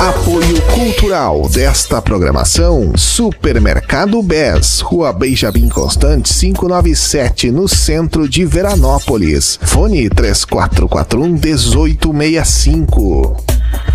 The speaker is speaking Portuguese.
Apoio cultural desta programação: Supermercado BES, Rua Benjamin Constant 597, no centro de Veranópolis. Fone 3441-1865.